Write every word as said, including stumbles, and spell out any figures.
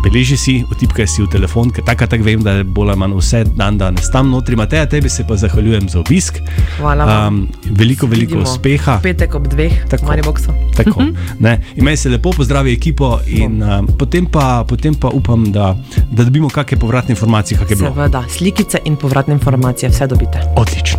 beleži si, utipkaj si v telefon, ker tako tak vem, da je bolj ali manj vse dan danes tam notri. Mateja, tebi se pa zahvaljujem za obisk. Hvala vam. Um, veliko, veliko Vidimo uspeha. Petek ob dveh, tako, v Mariboxu. Tako, ne. Imej se lepo, pozdravi ekipo in um, potem, pa, potem pa upam, da, da dobimo kakšne povratne informacije, kakšne bilo. Seveda, slikice in povratne informacije, vse dobite. Odlično.